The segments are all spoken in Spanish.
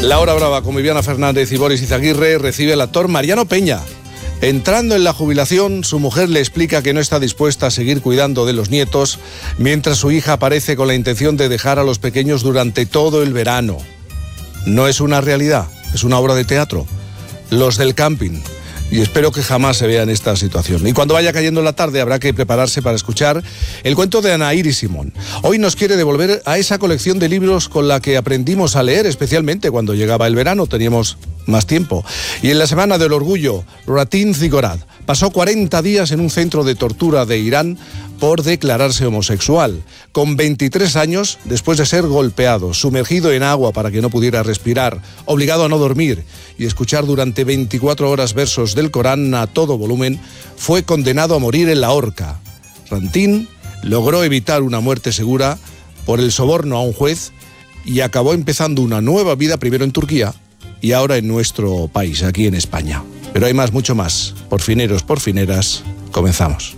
La hora brava con Viviana Fernández y Boris Izaguirre recibe al actor Mariano Peña. Entrando en la jubilación, su mujer le explica que no está dispuesta a seguir cuidando de los nietos, mientras su hija aparece con la intención de dejar a los pequeños durante todo el verano. No es una realidad, es una obra de teatro. Los del camping. Y espero que jamás se vea en esta situación. Y cuando vaya cayendo la tarde habrá que prepararse para escuchar el cuento de Ana Iris Simón. Hoy nos quiere devolver a esa colección de libros con la que aprendimos a leer, especialmente cuando llegaba el verano, teníamos más tiempo. Y en la Semana del Orgullo, Ratin Zigorad pasó 40 días en un centro de tortura de Irán por declararse homosexual. Con 23 años, después de ser golpeado, sumergido en agua para que no pudiera respirar, obligado a no dormir y escuchar durante 24 horas versos del Corán a todo volumen, fue condenado a morir en la horca. Ratin logró evitar una muerte segura por el soborno a un juez y acabó empezando una nueva vida primero en Turquía y ahora en nuestro país, aquí en España. Pero hay más, mucho más. Por fineros, por fineras, comenzamos.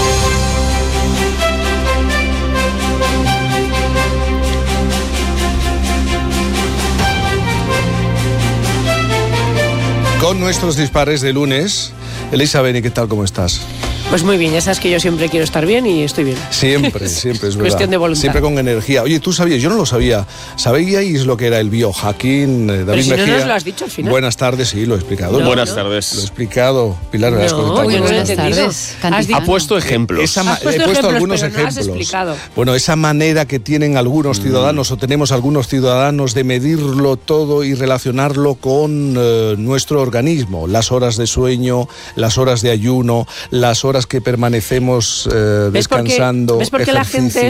Con nuestros dispares de lunes, Elisa Beni, ¿qué tal? ¿Cómo estás? Pues muy bien, ya sabes que yo siempre quiero estar bien y estoy bien. Siempre, es verdad. Cuestión de voluntad. Siempre con energía. Oye, ¿tú sabías? Yo no lo sabía. ¿Sabíais lo que era el biohacking? David Pero si Mejía. no nos lo has dicho al final. Buenas tardes, sí, lo he explicado. No, Buenas tardes. Lo he explicado. Pilar, No, has comentado. yo no lo he Buenas entendido. tardes. Ha puesto ejemplos. Has puesto He puesto ejemplos, algunos pero no has ejemplos. explicado. Bueno, esa manera que tienen algunos ciudadanos o tenemos algunos ciudadanos de medirlo todo y relacionarlo con nuestro organismo. Las horas de sueño, las horas de ayuno, las horas que permanecemos descansando. ¿Ves por qué la gente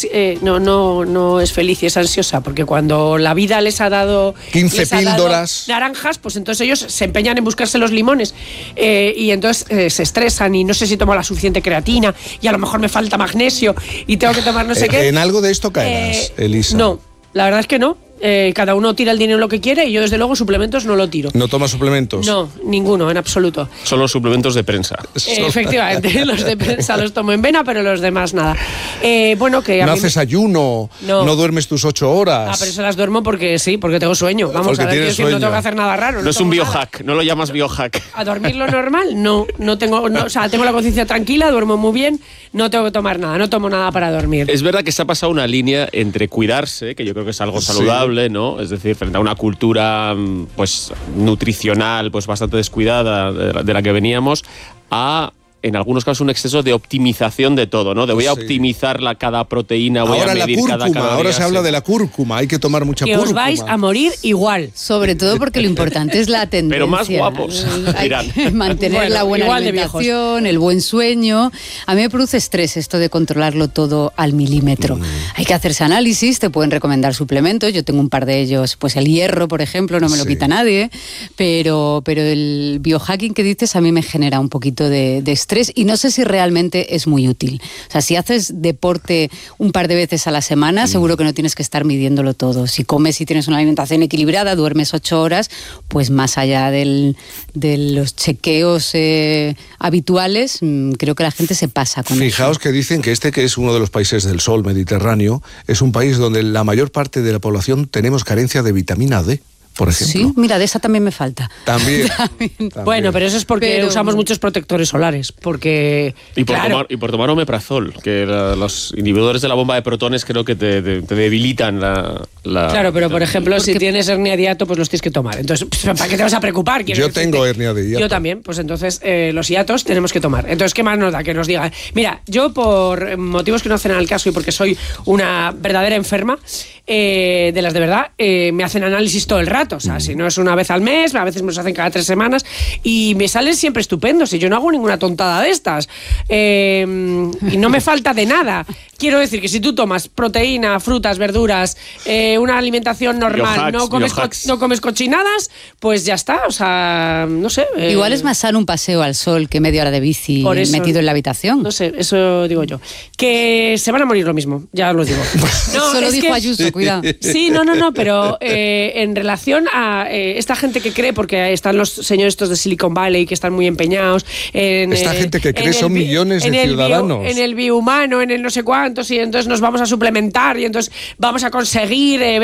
no es feliz y es ansiosa? Porque cuando la vida les ha dado 15 les ha dado píldoras. naranjas, pues entonces ellos se empeñan en buscarse los limones y entonces se estresan y no sé si tomo la suficiente creatina y a lo mejor me falta magnesio y tengo que tomar no sé qué. En algo de esto caerás, Elisa. No, la verdad es que no. Cada uno tira el dinero lo que quiere y yo desde luego suplementos no lo tiro. ¿No tomas suplementos? No, ninguno, en absoluto. Son los suplementos de prensa. Efectivamente, los de prensa los tomo en vena, pero los demás nada. Bueno, que a ¿No mí haces ayuno? No. Duermes tus 8 horas? pero eso las duermo porque sí, porque tengo sueño. Vamos Porque a ver, tienes no sueño. tengo que hacer nada raro. No es un tomo biohack, no lo llamas biohack. nada. ¿A dormir lo normal? No tengo, o sea, tengo la conciencia tranquila, duermo muy bien, no tengo que tomar nada, no tomo nada para dormir. Es verdad que se ha pasado una línea entre cuidarse, que yo creo que es algo saludable, ¿no? Es decir, frente a una cultura pues nutricional pues bastante descuidada de la que veníamos, a en algunos casos un exceso de optimización de todo, ¿no? De voy a optimizar cada proteína, voy ahora a medir la cada cúrcuma, caloría. ahora se habla de la cúrcuma, hay que tomar mucha Que cúrcuma. os vais a morir igual. Sobre todo porque lo importante es la tendencia. Pero más guapos, Hay dirán. que mantener Bueno, la buena igual de viejos. alimentación, el buen sueño. A mí me produce estrés esto de controlarlo todo al milímetro. Hay que hacerse análisis, te pueden recomendar suplementos. Yo tengo un par de ellos, pues el hierro, por ejemplo, no me lo Sí. quita nadie. Pero el biohacking que dices a mí me genera un poquito de estrés y no sé si realmente es muy útil. O sea, si haces deporte un par de veces a la semana, seguro que no tienes que estar midiéndolo todo. Si comes y tienes una alimentación equilibrada, duermes 8 horas, pues más allá de los chequeos habituales, creo que la gente se pasa con Fijaos eso. que dicen que que es uno de los países del sol mediterráneo, es un país donde la mayor parte de la población tenemos carencia de vitamina D, por ejemplo. Sí, mira, de esa también me falta. También. Bueno, pero eso es porque Pero- usamos muchos protectores solares. Porque. Y por, claro, tomar, tomar omeprazol, que los inhibidores de la bomba de protones creo que te debilitan la... Claro, pero por ejemplo, si Porque- tienes hernia de hiato, pues los tienes que tomar. Entonces, ¿para qué te vas a preocupar? Quiero Yo decirte. tengo hernia de hiato. Yo también, pues entonces los hiatos tenemos que tomar. Entonces, ¿qué más nos da? Que nos digan. Mira, yo por motivos que no hacen al caso y porque soy una verdadera enferma, de las de verdad, me hacen análisis todo el rato. O sea, si no es una vez al mes, a veces me los hacen cada 3 semanas y me salen siempre estupendos y yo no hago ninguna tontada de estas. Y no me falta de nada. Quiero decir que si tú tomas proteína, frutas, verduras, una alimentación normal, Biohacks. no comes cochinadas, pues ya está. O sea, no sé. Igual es más sano un paseo al sol que media hora de bici Por eso- metido en la habitación. No sé, eso digo yo. Que se van a morir lo mismo, ya os lo digo. No, Eso lo es dijo que- Ayuso, cuidado. Sí, no, pero en relación a esta gente que cree, porque están los señores estos de Silicon Valley que están muy empeñados en... Esta gente que cree son millones de ciudadanos. En el biohumano, en el no sé cuántos, y entonces nos vamos a suplementar y entonces vamos a conseguir